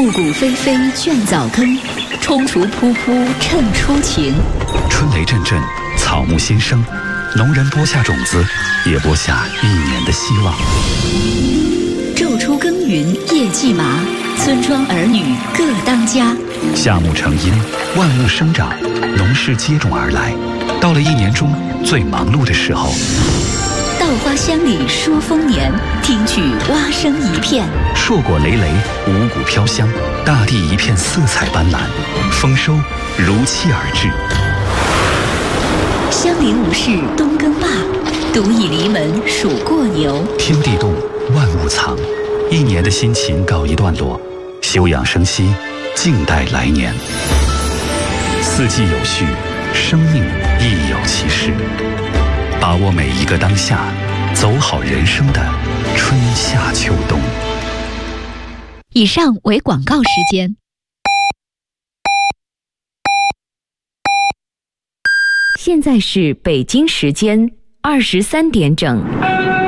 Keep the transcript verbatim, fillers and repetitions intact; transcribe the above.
暮鼓霏霏倦早更，踌躇扑扑趁初晴。 春雷阵阵，草木新生，农人播下种子，也播下一年的希望。 昼出耕耘夜绩麻，村庄儿女各当家。 夏木成荫，万物生长，农事接踵而来。到了一年中最忙碌的时候， 稻花香里说丰年，听取蛙声一片。 硕果累累，五谷飘香，大地一片色彩斑斓，丰收如期而至。 乡邻无事冬耕罢，独倚篱门数过牛。 天地动，万物藏，一年的辛勤告一段落，休养生息，静待来年。四季有序，生命亦有其事。把握每一个当下，走好人生的春夏秋冬。 以上为广告时间。 现在是北京时间二十三点整。